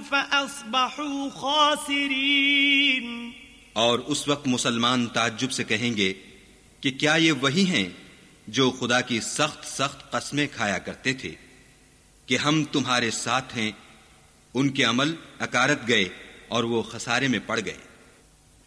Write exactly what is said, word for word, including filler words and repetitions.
فأصبحوا خاسرين। और उस वक्त मुसलमान ताज्जुब से कहेंगे कि क्या ये वही हैं जो खुदा की सख्त सख्त कस्में खाया करते थे कि हम तुम्हारे साथ हैं। उनके अमल अकारत गए और वो खसारे में पड़ गए।